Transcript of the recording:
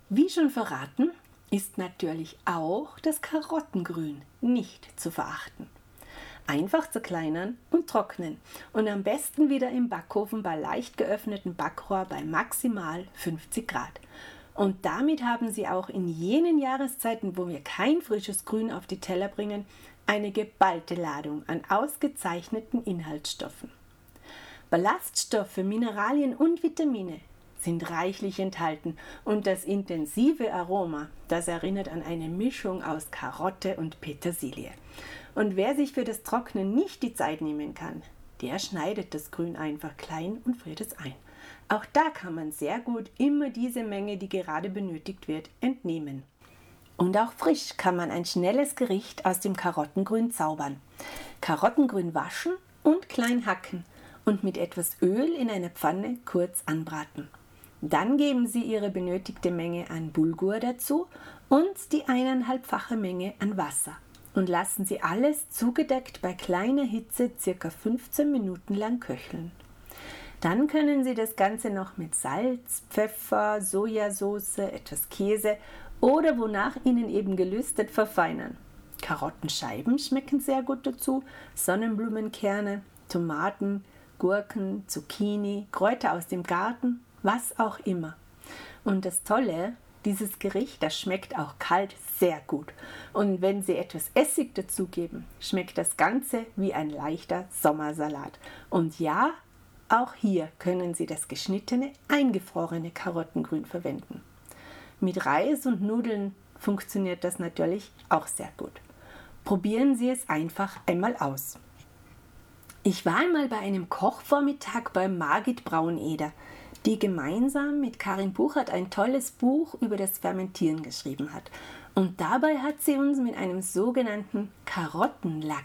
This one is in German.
Wie schon verraten, ist natürlich auch das Karottengrün nicht zu verachten. Einfach zerkleinern und trocknen und am besten wieder im Backofen bei leicht geöffnetem Backrohr bei maximal 50 Grad. Und damit haben Sie auch in jenen Jahreszeiten, wo wir kein frisches Grün auf die Teller bringen, eine geballte Ladung an ausgezeichneten Inhaltsstoffen. Ballaststoffe, Mineralien und Vitamine sind reichlich enthalten und das intensive Aroma, das erinnert an eine Mischung aus Karotte und Petersilie. Und wer sich für das Trocknen nicht die Zeit nehmen kann, der schneidet das Grün einfach klein und friert es ein. Auch da kann man sehr gut immer diese Menge, die gerade benötigt wird, entnehmen. Und auch frisch kann man ein schnelles Gericht aus dem Karottengrün zaubern. Karottengrün waschen und klein hacken und mit etwas Öl in einer Pfanne kurz anbraten. Dann geben Sie Ihre benötigte Menge an Bulgur dazu und die 1,5-fache Menge an Wasser und lassen Sie alles zugedeckt bei kleiner Hitze ca. 15 Minuten lang köcheln. Dann können Sie das Ganze noch mit Salz, Pfeffer, Sojasauce, etwas Käse oder wonach Ihnen eben gelüstet verfeinern. Karottenscheiben schmecken sehr gut dazu, Sonnenblumenkerne, Tomaten, Gurken, Zucchini, Kräuter aus dem Garten, was auch immer. Und das Tolle, dieses Gericht, das schmeckt auch kalt sehr gut. Und wenn Sie etwas Essig dazugeben, schmeckt das Ganze wie ein leichter Sommersalat. Und ja, auch hier können Sie das geschnittene, eingefrorene Karottengrün verwenden. Mit Reis und Nudeln funktioniert das natürlich auch sehr gut. Probieren Sie es einfach einmal aus. Ich war einmal bei einem Kochvormittag bei Margit Brauneder, die gemeinsam mit Karin Buchert ein tolles Buch über das Fermentieren geschrieben hat. Und dabei hat sie uns mit einem sogenannten Karottenlachs